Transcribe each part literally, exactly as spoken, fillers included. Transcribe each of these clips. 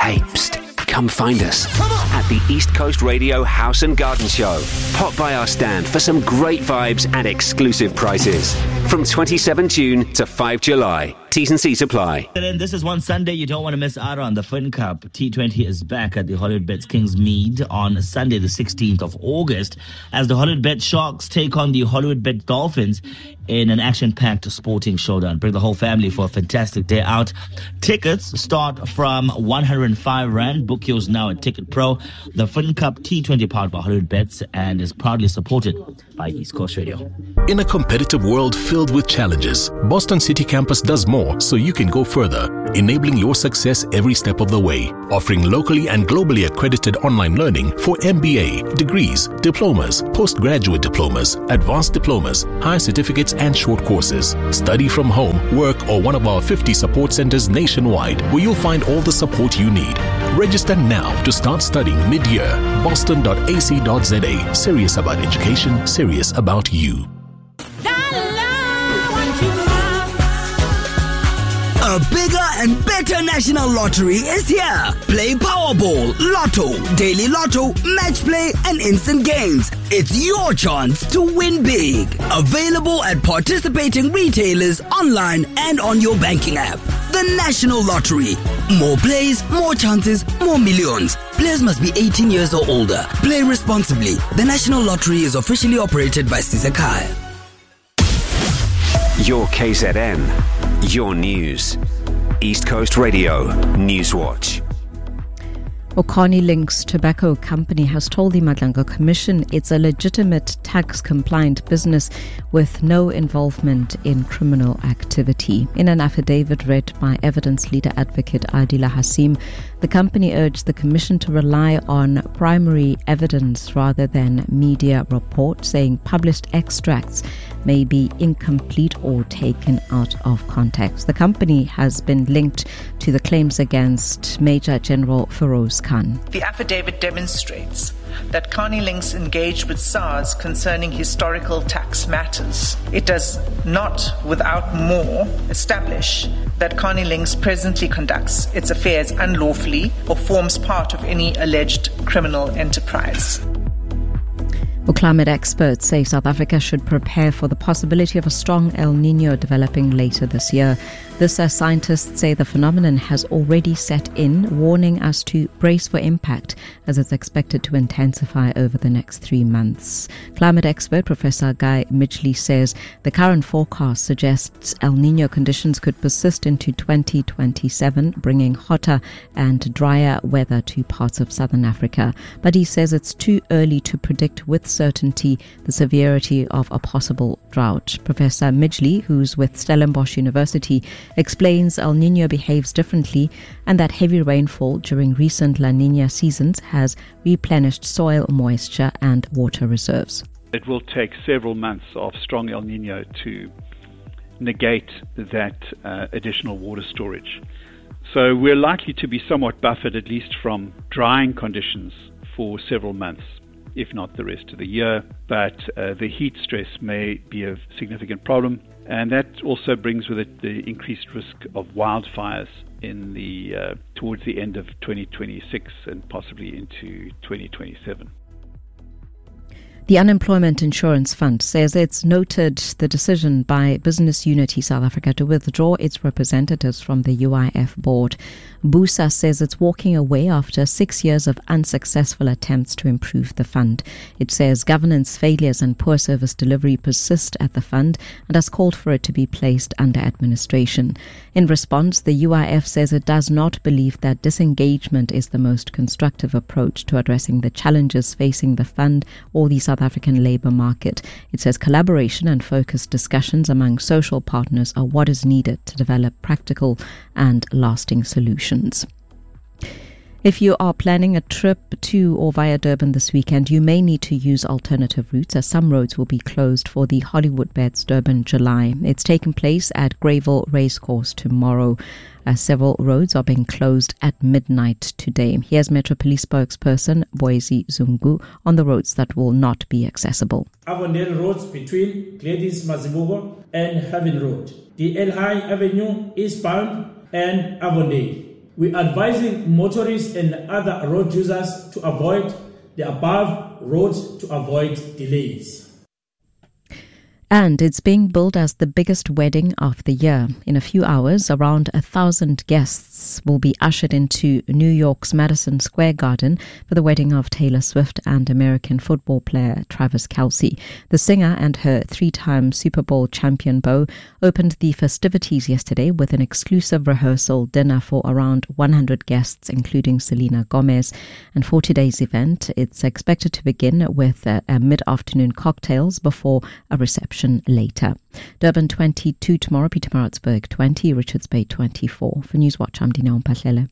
Hey, psst, come find us at the East Coast Radio House and Garden Show. Pop by our stand for some great vibes and exclusive prices. From twenty-seventh of June to fifth of July. T's and C's apply. And this is one Sunday you don't want to miss out on. The Fin Cup T twenty is back at the Hollywoodbets Kingsmead on Sunday the sixteenth of August as the Hollywoodbet Sharks take on the Hollywoodbet Dolphins in an action-packed sporting showdown. Bring the whole family for a fantastic day out. Tickets start from one hundred five rand. Book yours now at Ticket Pro. The Fin Cup T twenty powered by Hollywoodbets and is proudly supported by East Coast Radio. In a competitive world filled with challenges, Boston City Campus does more so you can go further, enabling your success every step of the way. Offering locally and globally accredited online learning for M B A, degrees, diplomas, postgraduate diplomas, advanced diplomas, higher certificates and short courses. Study from home, work or one of our fifty support centers nationwide where you'll find all the support you need. Register now to start studying mid-year. boston dot a c dot z a. Serious about education, serious about you. A bigger and better national lottery is here. Play Powerball, Lotto, Daily Lotto, Match Play, and Instant Games. It's your chance to win big. Available at participating retailers, online, and on your banking app. The National Lottery. More plays, more chances, more millions. Players must be eighteen years or older. Play responsibly. The National Lottery is officially operated by Sizakai. Your K Z N, your news. East Coast Radio, Newswatch. Carney Links Tobacco Company has told the Madlanga Commission it's a legitimate tax-compliant business with no involvement in criminal activity. In an affidavit read by evidence leader advocate Adila Hasim, the company urged the Commission to rely on primary evidence rather than media reports, saying published extracts may be incomplete or taken out of context. The company has been linked to the claims against Major General Feroz Khan. The affidavit demonstrates that Carney Links engaged with SARS concerning historical tax matters. It does not, without more, establish that Carney Links presently conducts its affairs unlawfully or forms part of any alleged criminal enterprise. Well, climate experts say South Africa should prepare for the possibility of a strong El Niño developing later this year. This as scientists say the phenomenon has already set in, warning us to brace for impact as it's expected to intensify over the next three months. Climate expert Professor Guy Midgley says the current forecast suggests El Niño conditions could persist into twenty twenty-seven, bringing hotter and drier weather to parts of southern Africa. But he says it's too early to predict with certainty the severity of a possible drought. Professor Midgley, who's with Stellenbosch University, explains El Niño behaves differently and that heavy rainfall during recent La Niña seasons has replenished soil moisture and water reserves. It will take several months of strong El Niño to negate that uh, additional water storage. So we're likely to be somewhat buffered, at least from drying conditions, for several months, if not the rest of the year. But uh, the heat stress may be a significant problem, and that also brings with it the increased risk of wildfires in the uh, towards the end of twenty twenty-six and possibly into twenty twenty-seven. The Unemployment Insurance Fund says it's noted the decision by Business Unity South Africa to withdraw its representatives from the U I F board. BUSA says it's walking away after six years of unsuccessful attempts to improve the fund. It says governance failures and poor service delivery persist at the fund and has called for it to be placed under administration. In response, the U I F says it does not believe that disengagement is the most constructive approach to addressing the challenges facing the fund or the South African labour market. It says collaboration and focused discussions among social partners are what is needed to develop practical and lasting solutions. If you are planning a trip to or via Durban this weekend, you may need to use alternative routes as some roads will be closed for the Hollywoodbets Durban July. It's taking place at Greyville Racecourse tomorrow. Uh, several roads are being closed at midnight today. Here's Metro Police spokesperson Boise Zungu on the roads that will not be accessible. Avondale roads between Gladys Mazibuko and Heaven Road. The El High Avenue eastbound and Avondale. we're advising motorists and other road users to avoid the above roads to avoid delays. And it's being billed as the biggest wedding of the year. In a few hours, around a thousand guests will be ushered into New York's Madison Square Garden for the wedding of Taylor Swift and American football player Travis Kelce. The singer and her three-time Super Bowl champion beau opened the festivities yesterday with an exclusive rehearsal dinner for around one hundred guests, including Selena Gomez. And for today's event, it's expected to begin with a, a mid-afternoon cocktails before a reception later. Durban twenty-two tomorrow, Pietermaritzburg twenty, Richards Bay twenty-four. For Newswatch, I'm Dineo Mpahlele.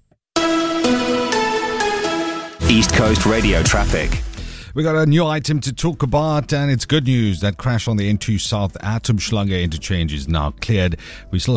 East Coast Radio traffic. We got a new item to talk about, and it's good news. That crash on the N two South Atomschlange interchange is now cleared. We still